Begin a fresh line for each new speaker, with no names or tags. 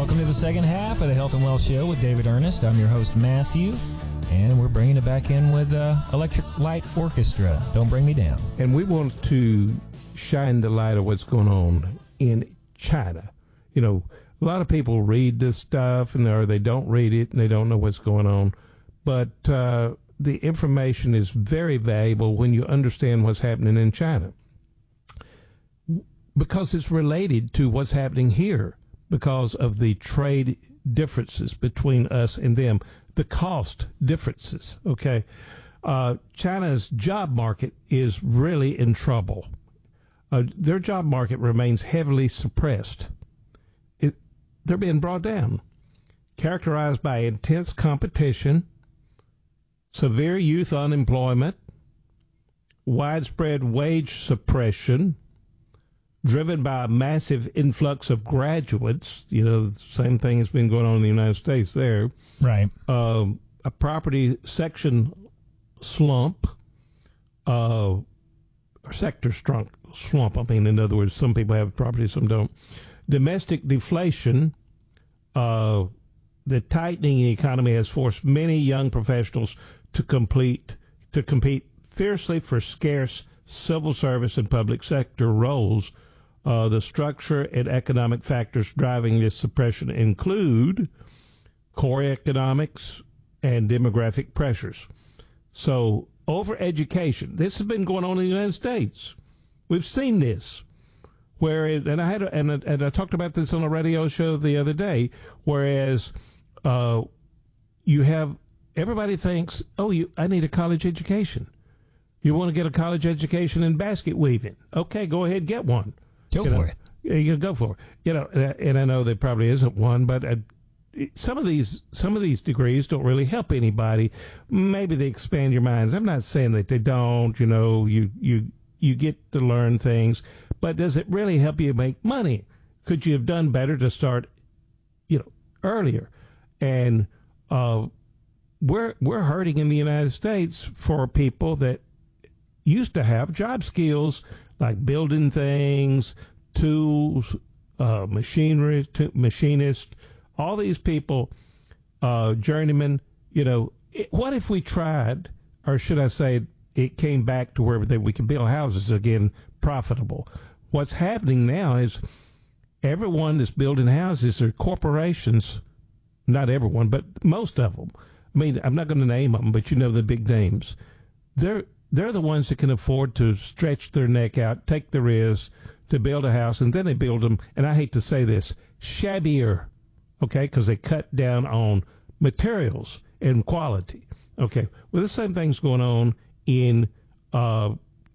Welcome to the second half of the Health and Wealth Show with David Ernest. I'm your host, Matthew, and we're bringing it back in with Electric Light Orchestra. Don't Bring Me Down.
And we want to shine the light of what's going on in China. You know, a lot of people read this stuff, or they don't read it, and they don't know what's going on. But the information is very valuable when you understand what's happening in China, because it's related to what's happening here because of the trade differences between us and them, the cost differences, okay? China's job market is really in trouble. Their job market remains heavily suppressed. They're being brought down, characterized by intense competition, severe youth unemployment, widespread wage suppression, driven by a massive influx of graduates. You know, the same thing has been going on in the United States there.
Right.
A property section slump, or sector slump. I mean, in other words, some people have property, some don't. Domestic deflation. The tightening economy has forced many young professionals to compete fiercely for scarce civil service and public sector roles. The structure and economic factors driving this suppression include core economics and demographic pressures. So, over education, this has been going on in the United States. We've seen this. And I talked about this on a radio show the other day. Whereas you have everybody thinks, I need a college education. You want to get a college education in basket weaving? Okay, go ahead, get one.
Go for it.
You can go for it. You know, and I know there probably isn't one, but some of these degrees don't really help anybody. Maybe they expand your minds. I'm not saying that they don't. You know, you get to learn things, but does it really help you make money? Could you have done better to start, earlier? And we're hurting in the United States for people that used to have job skills like building things, tools, machinery, machinists, all these people, journeymen. What if we tried, or should I say, it came back to where we could build houses again, profitable? What's happening now is everyone that's building houses are corporations. Not everyone, but most of them. I mean, I'm not going to name them, but you know the big names. They're the ones that can afford to stretch their neck out, take the risk to build a house, and then they build them, and I hate to say this, shabbier, okay, because they cut down on materials and quality. Okay, well, the same thing's going on in